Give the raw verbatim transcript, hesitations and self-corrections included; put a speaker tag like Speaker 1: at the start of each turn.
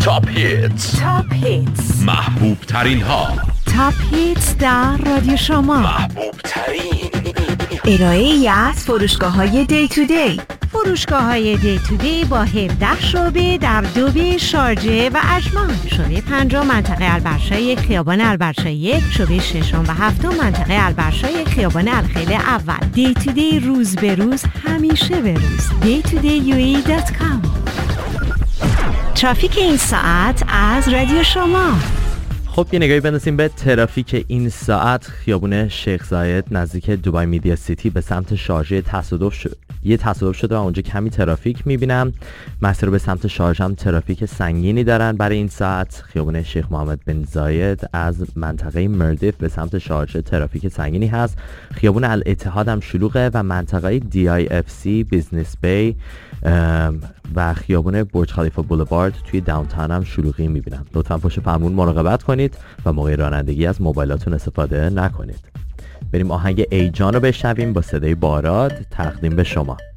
Speaker 1: تاپ هیتس
Speaker 2: تاپ هیتس
Speaker 1: محبوب ترین ها.
Speaker 2: تاپ هیتس در رادیو شما.
Speaker 1: محبوب ترین
Speaker 2: ارائه‌ای از فروشگاه‌های دی تو دی. فروشگاه‌های دی تو دی با هفده شعبه در دوبه، شارجه و عجمان. شعبه پنجم منطقه البرشای خیابان البرشای یک، شعبه ششم و هفتم منطقه البرشای خیابان الخیل اول. دی تو دی روز به روز، همیشه به روز. دی تو دی یو ای دات کام. ترافیک این ساعت از رادیو شما.
Speaker 3: خب یه نگاهی بندازیم به ترافیک این ساعت. خیابون شیخ زاید نزدیک دوبای میدیا سیتی به سمت شارجه تصادف شد. یه تصادف شده و اونجا کمی ترافیک میبینم. مسیر به سمت شارجه هم ترافیک سنگینی دارن برای این ساعت. خیابون شیخ محمد بن زاید از منطقه مردف به سمت شارجه ترافیک سنگینی هست. خیابون الاتحاد هم شلوغه و منطقه دی آی اف سی بیزنس بی و خیابون برج خلیفه بولوارد توی داونتاون هم شلوغی میبینم. لطفاً پشت فرمون مراقبت کنید و موقع رانندگی از موبایلاتون استفاده نکنید. بریم آهنگ ای جان رو بشنویم با صدای باراد تقدیم به شما.